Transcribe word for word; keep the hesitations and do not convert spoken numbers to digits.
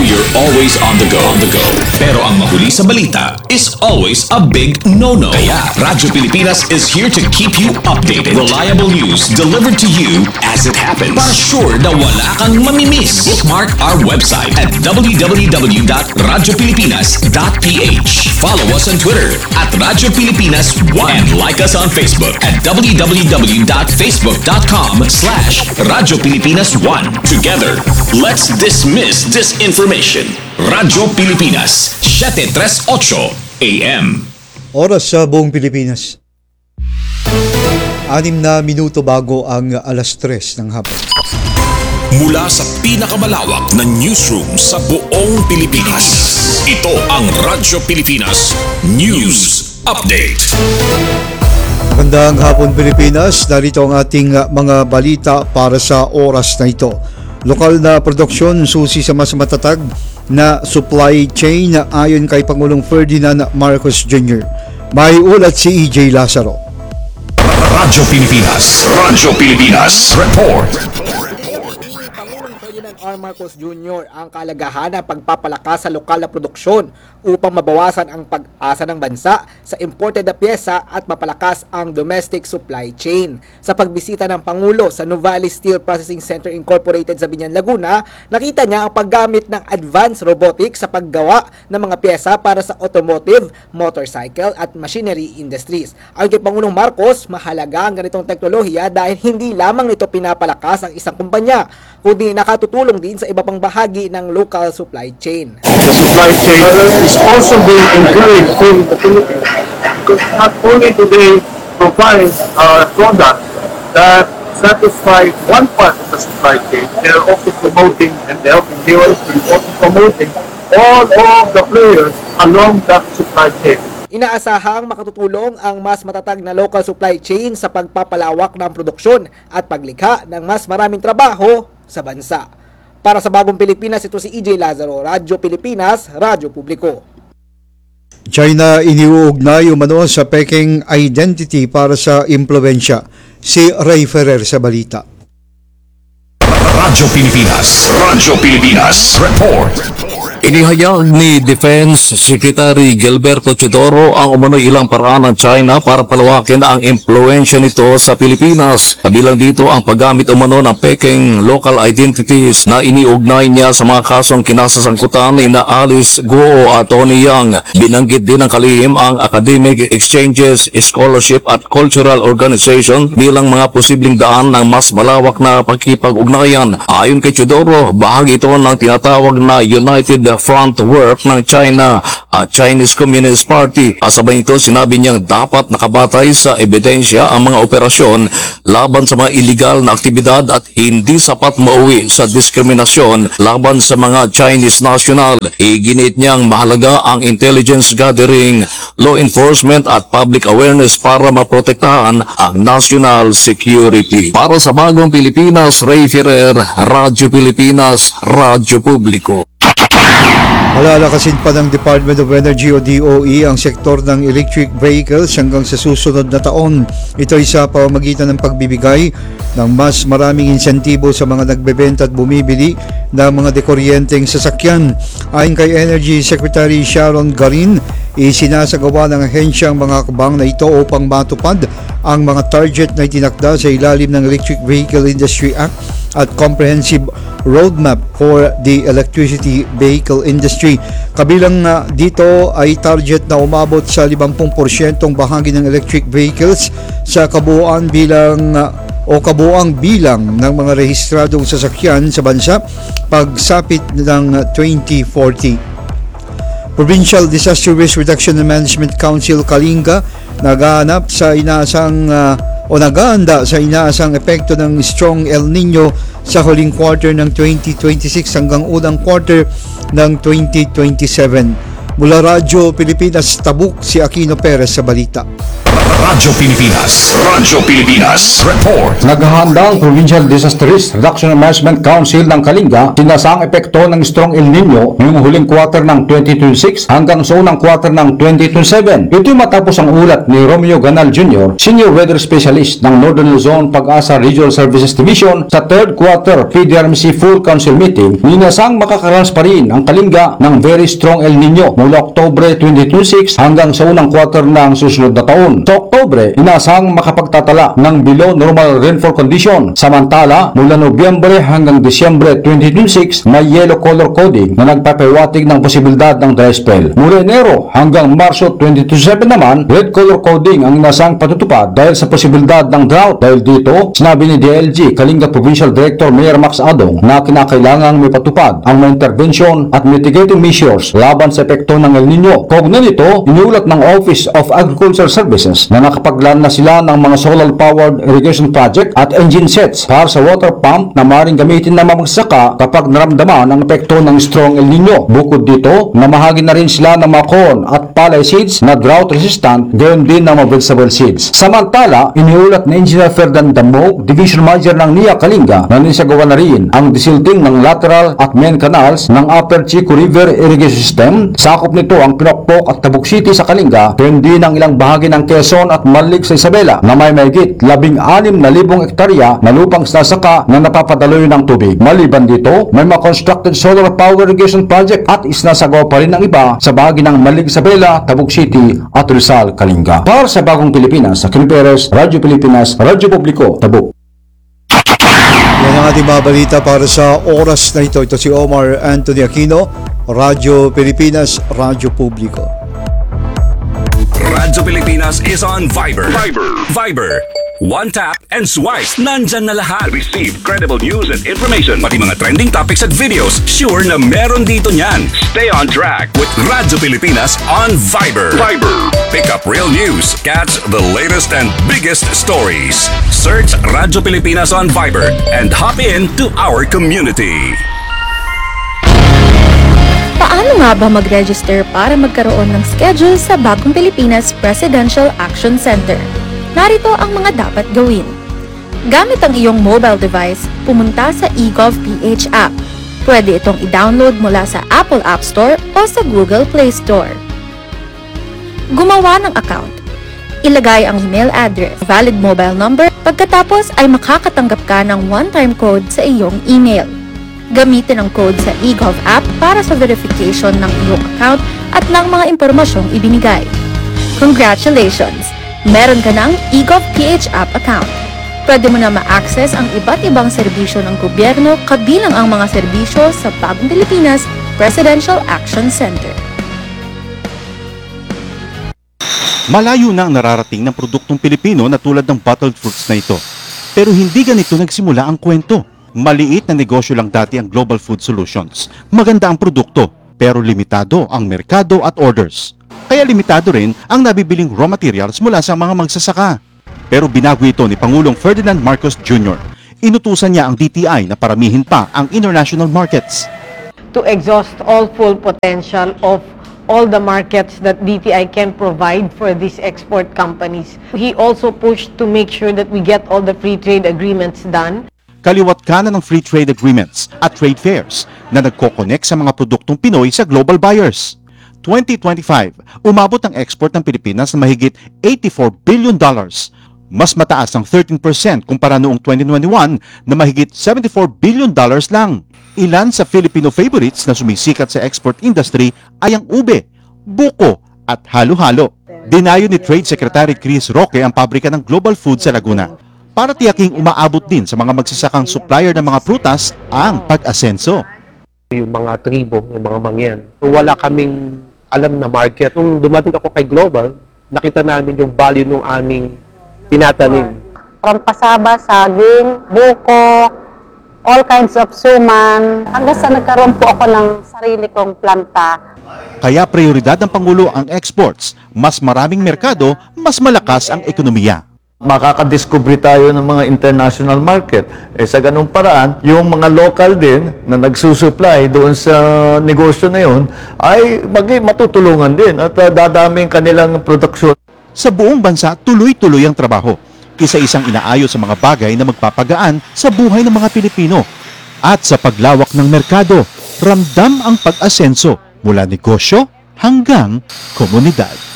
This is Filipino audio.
you're always on the go. On the go. Pero ang mahuli sa balita is always a big no-no. Kaya Radyo Pilipinas is here to keep you updated. Reliable news delivered to you as it happens. Para sure na wala kang mamimiss. Bookmark our website at w w w dot radyo pilipinas dot p h. Follow us on Twitter at Radyo Pilipinas one and like us on Facebook at w w w dot facebook dot com slash Radyo Pilipinas one. Together, let's dismiss disinformation. Radyo Pilipinas, seven thirty-eight A M. Oras sa buong Pilipinas. Anim na minuto bago ang alas tres ng hapon. Mula sa pinakamalawak na newsroom sa buong Pilipinas, ito ang Radyo Pilipinas News Update. Magandang hapon Pilipinas, narito ang ating mga balita para sa oras na ito. Lokal na produksyon susi sa mas matatag na supply chain ayon kay Pangulong Ferdinand Marcos Junior May ulat si E J Lazaro. Radyo Pilipinas, Radyo Pilipinas Report. R. Marcos Junior ang kalagahan ng pagpapalakas sa lokal na produksyon upang mabawasan ang pag-asa ng bansa sa imported na pyesa at mapalakas ang domestic supply chain. Sa pagbisita ng Pangulo sa Nuvali Steel Processing Center Incorporated sa Biñan, Laguna, nakita niya ang paggamit ng advanced robotics sa paggawa ng mga pyesa para sa automotive, motorcycle at machinery industries. Ayon kay Pangulong Marcos, mahalaga ang ganitong teknolohiya dahil hindi lamang nito pinapalakas ang isang kumpanya, kundi nakatutulong din sa iba pang bahagi ng local supply chain. The supply chain is also being encouraged in the Philippines because not only do they provide a product that satisfies one part of the supply chain, they are also promoting and helping dealers and also promoting all of the players along that supply chain. Inaasahang makatutulong ang mas matatag na local supply chain sa pagpapalawak ng produksyon at paglikha ng mas maraming trabaho sa bansa. Para sa Bagong Pilipinas, ito si E J Lazaro, Radyo Pilipinas, Radyo Publiko. China iniuugnay umano sa Peking identity para sa impluwensya. Si Ray Ferrer sa balita. Radyo Pilipinas, Radyo Pilipinas Report. Inihayag ni Defense Secretary Gilberto Chodoro ang umano'y ilang paraan ng China para palawakin ang impluensya nito sa Pilipinas. Kabilang dito ang paggamit umano ng Peking local identities na iniugnay niya sa mga kasong kinasasangkutan ni na Alice Guo at Tony Yang. Binanggit din ng kalihim ang academic exchanges, scholarship at cultural organization bilang mga posibleng daan ng mas malawak na pagkipag-ugnayan. Ayon kay Chodoro, bahagi ito ng tinatawag na United Front Work ng China at Chinese Communist Party. Kasabay nito, sinabi niyang dapat nakabatay sa ebidensya ang mga operasyon laban sa mga iligal na aktibidad at hindi sapat mauwi sa diskriminasyon laban sa mga Chinese national. Iginit niyang mahalaga ang intelligence gathering, law enforcement at public awareness para maprotektahan ang national security. Para sa Bagong Pilipinas, Ray Ferrer, Radyo Pilipinas, Radyo Publiko. Palalakasin pa ng Department of Energy o D O E ang sektor ng electric vehicles hanggang sa susunod na taon. Ito ay sa pamamagitan ng pagbibigay ng mas maraming insentibo sa mga nagbebenta at bumibili ng mga dekuryenteng sasakyan. Ayon kay Energy Secretary Sharon Garin, isinasagawa ng ahensya ang mga hakbang na ito upang matupad ang mga target na itinakda sa ilalim ng Electric Vehicle Industry Act at Comprehensive Roadmap for the Electricity Vehicle Industry. Kabilang uh, dito ay target na umabot sa fifty percent bahagi ng electric vehicles sa kabuuan bilang uh, o kabuuang bilang ng mga rehistradong sasakyan sa bansa pagsapit ng uh, twenty forty. Provincial Disaster Risk Reduction and Management Council Kalinga naghahanap sa inaasang uh, o naghahanda sa inaasang epekto ng strong El Nino sa huling quarter ng twenty twenty-six hanggang unang quarter ng twenty twenty-seven. Mula Radyo Pilipinas Tabuk, si Aquino Perez sa balita. Radyo Pilipinas. Radyo Pilipinas. Report. Naghahanda ang Provincial Disaster Risk Reduction and Management Council ng Kalinga sinasang epekto ng strong El Nino ngayong huling quarter ng twenty twenty-six hanggang sa unang quarter ng twenty twenty-seven. Ito matapos ang ulat ni Romeo Ganal Junior, Senior Weather Specialist ng Northern Luzon Pag-asa Regional Services Division sa third quarter P D R M C Full Council Meeting. Ninasang makakaranas pa rin ang Kalinga ng very strong El Nino mula Oktubre twenty twenty-six hanggang sa unang quarter ng susunod na taon. Sa Oktubre, inasang makapagtatala ng below normal rainfall condition. Samantala, mula Nobyembre hanggang Disyembre twenty twenty-six, may yellow color coding na nagpapahiwatig ng posibilidad ng dry spell. Mula Enero hanggang Marso twenty twenty-seven naman, red color coding ang inasang patutupad dahil sa posibilidad ng drought. Dahil dito, sinabi ni D L G Kalinga Provincial Director Mayor Max Adong na kinakailangang may patupad ang mga intervention at mitigating measures laban sa epekto ng El Nino. Kaugnay nito, iniulat ng Office of Agricultural Services na nakapaglaan na sila ng mga solar-powered irrigation project at engine sets para sa water pump na maaaring gamitin ng mga magsasaka kapag naramdaman ang epekto ng strong El Nino. Bukod dito, namahagi na rin sila ng mga corn at palay seeds na drought resistant, gayon din ng mga vegetable seeds. Samantala, iniulat ni Engineer Ferdinand Damog, Division Manager ng N I A Kalinga, na nisagawa na rin ang disilting ng lateral at main canals ng Upper Chico River Irrigation System. Sakop nito ang Pinokpok at Tabuk City sa Kalinga, gayon din ang ilang bahagi ng Quezon at Malig sa Isabela na may mahigit labing anim na libong hektarya na lupang sinasaka na napapadaloy ng tubig. Maliban dito, may mga constructed solar power irrigation project at isinasagawa pa rin ang iba sa bahagi ng Malig, Isabela, Tabuk City at Rizal, Kalinga. Para sa Bagong Pilipinas, sa Akin Perez, Radyo Pilipinas, Radyo Publiko, Tabuk. Yan ang ating mga balita para sa oras na ito. Ito si Omar Anthony Aquino, Radyo Pilipinas, Radyo Publiko. Radyo Pilipinas is on Viber. Viber. Viber. One tap and swipe. Nandyan na lahat. Receive credible news and information. Pati mga trending topics at videos. Sure na meron dito niyan. Stay on track with Radyo Pilipinas on Viber. Viber. Pick up real news. Catch the latest and biggest stories. Search Radyo Pilipinas on Viber and hop in to our community. Paano nga ba mag-register para magkaroon ng schedule sa Bagong Pilipinas Presidential Action Center? Narito ang mga dapat gawin. Gamit ang iyong mobile device, pumunta sa eGovPH app. Pwede itong i-download mula sa Apple App Store o sa Google Play Store. Gumawa ng account. Ilagay ang email address, valid mobile number, pagkatapos ay makakatanggap ka ng one-time code sa iyong email. Gamitin ang code sa eGov app para sa verification ng iyong account at ng mga impormasyong ibinigay. Congratulations! Meron ka ng eGovPH app account. Pwede mo na ma-access ang iba't ibang serbisyo ng gobyerno kabilang ang mga serbisyo sa Bagong Pilipinas Presidential Action Center. Malayo na ang nararating ng produktong Pilipino na tulad ng bottled fruits na ito. Pero hindi ganito nagsimula ang kwento. Maliit na negosyo lang dati ang Global Food Solutions. Maganda ang produkto, pero limitado ang merkado at orders. Kaya limitado rin ang nabibiling raw materials mula sa mga magsasaka. Pero binago ito ni Pangulong Ferdinand Marcos Junior Inutusan niya ang D T I na paramihin pa ang international markets. To exhaust all full potential of all the markets that D T I can provide for these export companies. He also pushed to make sure that we get all the free trade agreements done. Kaliwat kanan ng free trade agreements at trade fairs na nagko-connect sa mga produktong Pinoy sa global buyers. twenty twenty-five, umabot ang export ng Pilipinas na mahigit eighty-four billion dollars. Mas mataas ang thirteen percent kumpara noong twenty twenty-one na mahigit seventy-four billion dollars lang. Ilan sa Filipino favorites na sumisikat sa export industry ay ang ube, buko at halo-halo. Dinayo ni Trade Secretary Chris Roque ang pabrika ng Global Food sa Laguna para tiyaking umaabot din sa mga magsasakang supplier ng mga prutas ang pag-asenso. Yung mga tribo, yung mga mangyan, wala kaming alam na market. Nung dumating ako kay Global, nakita namin yung value ng aming tinatanim. From pasaba, saging, buko, all kinds of suman, hanggang sa nagkaroon po ako ng sarili kong planta. Kaya prioridad ng Pangulo ang exports. Mas maraming merkado, mas malakas ang ekonomiya. Makakadiscover tayo ng mga international market. Eh, sa ganung paraan, yung mga local din na nagsusupply doon sa negosyo na yun ay mag- matutulungan din at uh, dadaming kanilang produksyon. sa buong bansa tuloy-tuloy ang trabaho. Isa-isang inaayos sa mga bagay na magpapagaan sa buhay ng mga Pilipino. At sa paglawak ng merkado, ramdam ang pag-asenso mula negosyo hanggang komunidad.